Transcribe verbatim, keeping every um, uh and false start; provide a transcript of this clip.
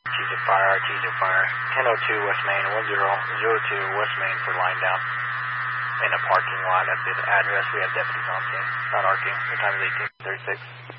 T's of fire, R T's of fire. ten oh two West Main, one zero zero two West Main for line down. In a parking lot at the address, we have deputies on scene. Not arcing. The time is eighteen thirty-six.